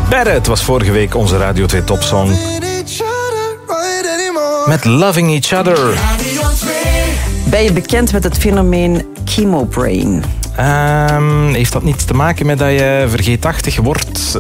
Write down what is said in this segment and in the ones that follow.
Better, het was vorige week onze Radio 2 topsong. Met Loving Each Other. Ben je bekend met het fenomeen chemobrain? Heeft dat niets te maken met dat je vergeetachtig wordt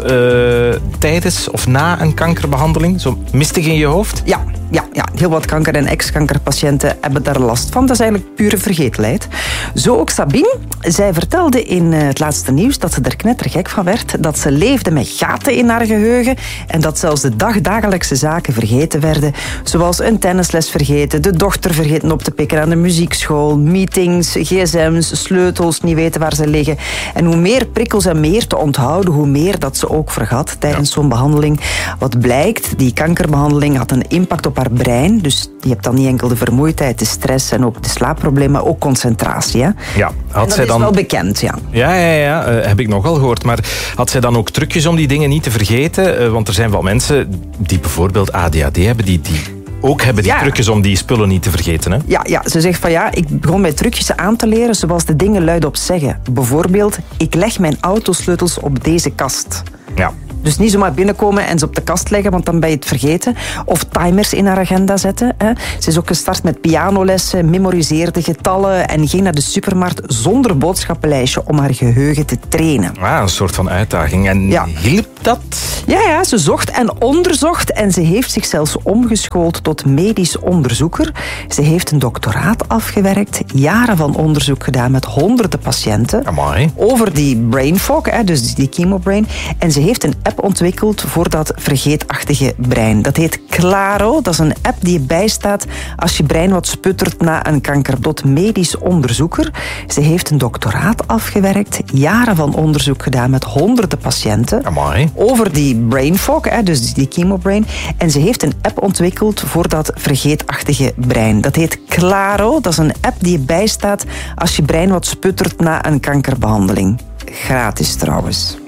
tijdens of na een kankerbehandeling? Zo mistig in je hoofd? Ja. Heel wat kanker- en ex-kankerpatiënten hebben daar last van. Dat is eigenlijk pure vergetelheid. Zo ook Sabine. Zij vertelde in het laatste nieuws dat ze er knettergek van werd. Dat ze leefde met gaten in haar geheugen. En dat zelfs de dagdagelijkse zaken vergeten werden. Zoals een tennisles vergeten, de dochter vergeten op te pikken aan de muziekschool, meetings, gsm's, sleutels, niet weten waar ze liggen. En hoe meer prikkels en meer te onthouden, hoe meer dat ze ook vergat tijdens zo'n behandeling. Wat blijkt, die kankerbehandeling had een impact op haar brein. Dus je hebt dan niet enkel de vermoeidheid, de stress en ook de slaapproblemen, maar ook concentratie. Hè? Ja, had dat zij dan... is wel bekend, ja. Ja, heb ik nogal gehoord. Maar had zij dan ook trucjes om die dingen niet te vergeten? Want er zijn wel mensen die bijvoorbeeld ADHD hebben, die ook hebben die trucjes om die spullen niet te vergeten. Hè? Ja, ze zegt van ik begon met trucjes aan te leren, zoals de dingen luidop zeggen. Bijvoorbeeld, ik leg mijn autosleutels op deze kast. Ja. Dus niet zomaar binnenkomen en ze op de kast leggen, want dan ben je het vergeten. Of timers in haar agenda zetten. Hè. Ze is ook gestart met pianolessen, memoriseerde getallen en ging naar de supermarkt zonder boodschappenlijstje om haar geheugen te trainen. Een soort van uitdaging. En hielp dat? Ja, ze zocht en onderzocht en ze heeft zich zelfs omgeschoold tot medisch onderzoeker. Ze heeft een doctoraat afgewerkt, jaren van onderzoek gedaan met honderden patiënten. Amai. Over die brain fog, dus die chemobrain. En ze heeft een app ontwikkeld voor dat vergeetachtige brein. Dat heet Claro. Dat is een app die je bijstaat als je brein wat sputtert na een kanker. Tot medisch onderzoeker. Ze heeft een doctoraat afgewerkt, jaren van onderzoek gedaan met honderden patiënten. Amai. Over die brain fog, dus die chemobrain. En ze heeft een app ontwikkeld voor dat vergeetachtige brein. Dat heet Claro. Dat is een app die je bijstaat als je brein wat sputtert na een kankerbehandeling. Gratis trouwens.